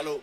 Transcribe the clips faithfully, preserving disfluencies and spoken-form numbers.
Salud.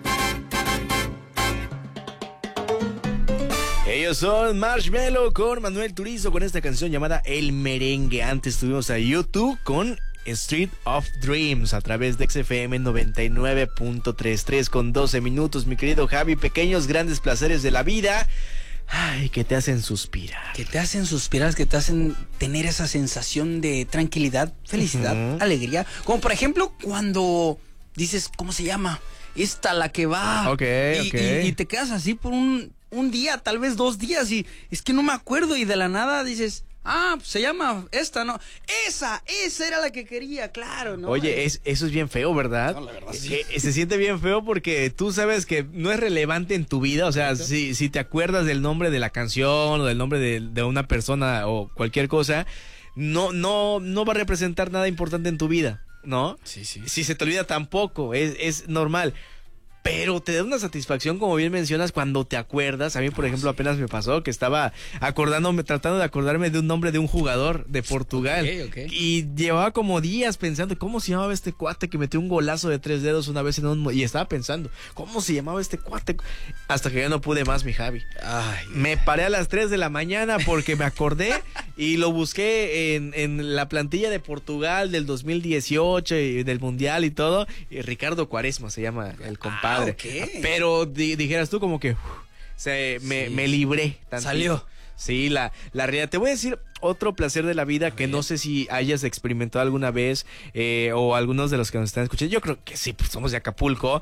Ellos son Marshmello con Manuel Turizo con esta canción llamada El Merengue. Antes tuvimos a YouTube con Street of Dreams a través de X F M noventa y nueve punto treinta y tres con doce minutos, mi querido Javi. Pequeños grandes placeres de la vida. Ay, que te hacen suspirar. Que te hacen suspirar, que te hacen tener esa sensación de tranquilidad, felicidad, uh-huh. alegría. Como por ejemplo cuando dices, ¿cómo se llama? Esta, la que va. Ok, y, ok. Y, y te quedas así por un, un día, tal vez dos días, y es que no me acuerdo, y de la nada dices... Ah, pues se llama esta, ¿no? Esa, esa era la que quería, claro, ¿no? Oye, es, eso es bien feo, ¿verdad? No, la verdad, sí. Eh, se siente bien feo porque tú sabes que no es relevante en tu vida. O sea, si, si te acuerdas del nombre de la canción o del nombre de, de una persona o cualquier cosa, no, no, no va a representar nada importante en tu vida, ¿no? Sí, sí. Si se te olvida tampoco, es, es normal. Pero te da una satisfacción, como bien mencionas, cuando te acuerdas. A mí, por oh, ejemplo, sí. apenas me pasó que estaba acordándome, tratando de acordarme de un nombre de un jugador de Portugal. Okay, okay. Y llevaba como días pensando, ¿cómo se llamaba este cuate que metió un golazo de tres dedos una vez en un... Y estaba pensando, ¿cómo se llamaba este cuate? Hasta que ya no pude más, mi Javi. Ay, me paré a las tres de la mañana porque me acordé y lo busqué en, en la plantilla de Portugal del dos mil dieciocho y del Mundial y todo. Y Ricardo Quaresma se llama el compadre. Ah, okay. Pero di, dijeras tú como que uf, se, me, sí. me libré tantito. Salió. Sí, la, la realidad. Te voy a decir otro placer de la vida a que ver. No sé si hayas experimentado alguna vez eh, o algunos de los que nos están escuchando. Yo creo que sí, pues somos de Acapulco.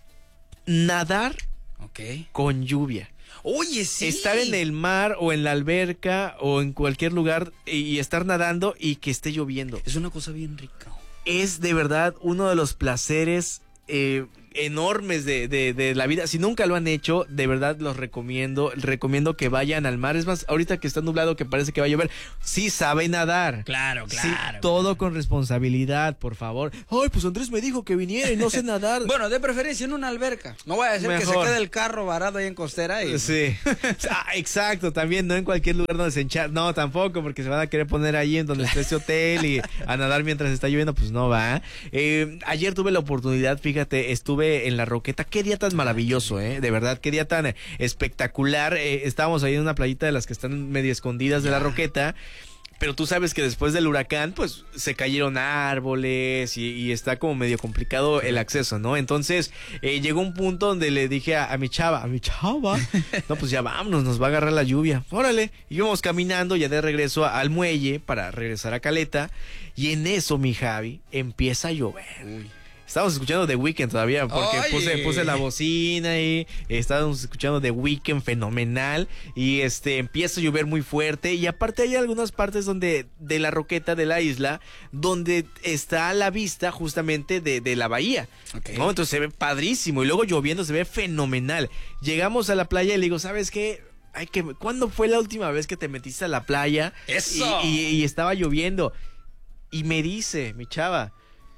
Nadar okay. con lluvia. Oye, sí. Estar en el mar o en la alberca o en cualquier lugar y, y estar nadando y que esté lloviendo. Es una cosa bien rica. Es de verdad uno de los placeres eh, enormes de, de, de la vida. Si nunca lo han hecho, de verdad los recomiendo. Recomiendo que vayan al mar. Es más, ahorita que está nublado, que parece que va a llover, sí saben nadar. Claro, claro. Sí, todo claro. con responsabilidad, por favor. Ay, pues Andrés me dijo que viniera y no sé nadar. Bueno, de preferencia en una alberca. No vaya a ser Mejor. que se quede el carro varado ahí en costera. Y... Sí. Ah, exacto, también no en cualquier lugar donde se encha. No, tampoco, porque se van a querer poner ahí en donde está ese hotel y a nadar mientras está lloviendo, pues no va. Eh, ayer tuve la oportunidad, fíjate, estuve en La Roqueta. Qué día tan maravilloso, eh, de verdad, qué día tan espectacular. Eh, estábamos ahí en una playita de las que están medio escondidas de La Roqueta. Pero tú sabes que después del huracán, pues, se cayeron árboles y, y está como medio complicado el acceso, ¿no? Entonces, eh, llegó un punto donde le dije a, a mi chava, a mi chava, no, pues ya vámonos, nos va a agarrar la lluvia. Órale. Y íbamos caminando ya de regreso a, al muelle para regresar a Caleta. Y en eso, mi Javi, empieza a llover. Uy. Estábamos escuchando The Weeknd todavía, porque puse, puse la bocina y estábamos escuchando The Weeknd, fenomenal, y este empieza a llover muy fuerte, y aparte hay algunas partes donde de La Roqueta, de la isla, donde está la vista justamente de, de la bahía, okay. ¿no? Entonces se ve padrísimo, y luego lloviendo se ve fenomenal. Llegamos a la playa y le digo, ¿sabes qué? Ay, que, ¿cuándo fue la última vez que te metiste a la playa? ¡Eso! Y, y, y estaba lloviendo, y me dice mi chava,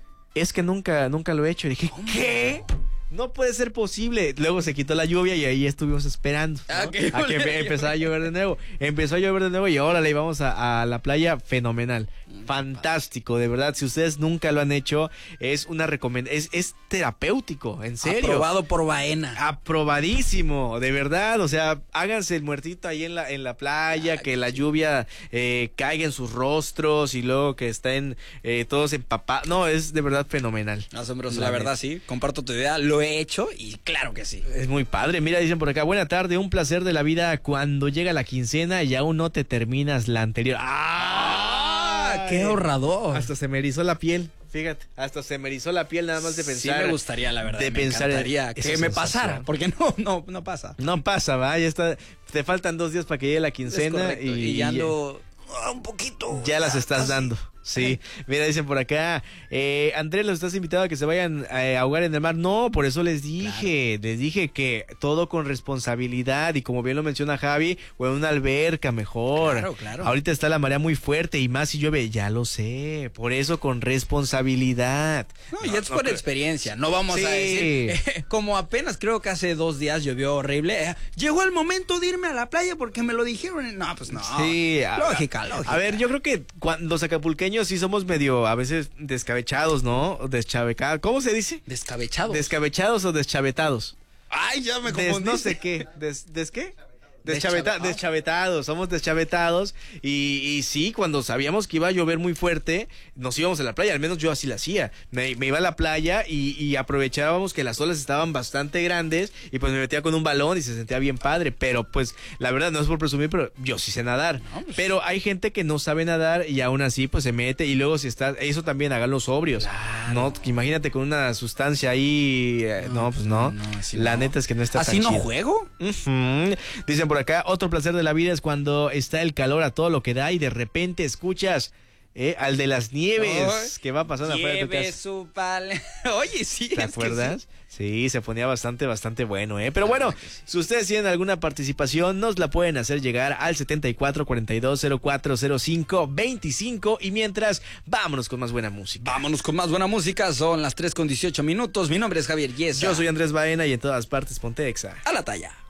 es que nunca, nunca lo he hecho. Y dije, ¿cómo? ¿Qué? No puede ser posible. Luego se quitó la lluvia y ahí estuvimos esperando, ¿no? a que, a que empezara a llover de nuevo. Empezó a llover de nuevo y ahora le íbamos a, a la playa. Fenomenal, fantástico, de verdad. Si ustedes nunca lo han hecho, es una recomendación, es, es terapéutico, en serio. Aprobado por Baena. Aprobadísimo, de verdad. O sea, háganse el muertito ahí en la, en la playa, ay, que la lluvia eh, caiga en sus rostros y luego que estén eh, todos empapados. No, es de verdad fenomenal. Asombroso, la, la verdad, sí. Comparto tu idea. Lo he hecho y claro que sí. Es muy padre. Mira, dicen por acá, buena tarde, un placer de la vida cuando llega la quincena y aún no te terminas la anterior. ¡Ah! ¡Qué ahorrador! Hasta se me erizó la piel, fíjate, hasta se me erizó la piel nada más de pensar. Sí me gustaría, la verdad, de me pensar encantaría que me sensación. pasara, porque no, no, no pasa. No pasa, va, ya está, te faltan dos días para que llegue la quincena y, y ya ando uh, un poquito. Ya las estás casi dando. Sí, mira, dicen por acá, eh, Andrés, los estás invitado a que se vayan eh, a ahogar en el mar. No, por eso les dije, claro. les dije que todo con responsabilidad y como bien lo menciona Javi, o en una alberca mejor. Claro, claro. Ahorita está la marea muy fuerte y más si llueve, ya lo sé, por eso con responsabilidad. No, no ya es no, por no, experiencia, no vamos sí. a decir, eh, como apenas creo que hace dos días llovió horrible, eh, llegó el momento de irme a la playa porque me lo dijeron. No, pues no. Sí. Lógica, a, lógica. A ver, yo creo que cuando los acapulqueños niños sí somos medio, a veces, descabechados, ¿no? Deschabecados. ¿Cómo se dice? Descabechados. Descabechados o deschavetados. Ay, ya me Des, confundí. no sé qué. Des, ¿des qué? Deschaveta, deschavetados, somos deschavetados y, y sí, cuando sabíamos que iba a llover muy fuerte, nos íbamos a la playa, al menos yo así la hacía, me, me iba a la playa y, y aprovechábamos que las olas estaban bastante grandes y pues me metía con un balón y se sentía bien padre, pero pues la verdad no es por presumir, pero yo sí sé nadar, no, pues, pero hay gente que no sabe nadar y aún así pues se mete y luego si está, eso también hagan los sobrios, claro. No, imagínate con una sustancia ahí, eh, no, no, pues no, no la no. neta es que no está ¿Así tan no chido. juego? Uh-huh. Dicen por acá, otro placer de la vida es cuando está el calor a todo lo que da y de repente escuchas eh, al de las nieves oh, que va pasando afuera de tu casa. Su pal... Oye, sí. ¿Te acuerdas? Sí. sí, se ponía bastante, bastante bueno, ¿eh? Pero bueno, si ustedes tienen alguna participación, nos la pueden hacer llegar al setenta y cuatro, cuarenta y dos, cero cuatro cero cinco, veinticinco y mientras, vámonos con más buena música. Vámonos con más buena música, son las tres con dieciocho minutos. Mi nombre es Javier Yesa. Yo soy Andrés Baena y en todas partes ponte Exa. A la talla.